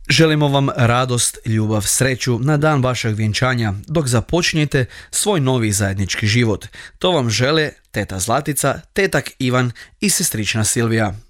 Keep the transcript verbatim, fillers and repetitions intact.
Želimo vam radost, ljubav, sreću na dan vašeg vjenčanja dok započnete svoj novi zajednički život. To vam žele teta Zlatica, tetak Ivan i sestrična Silvija.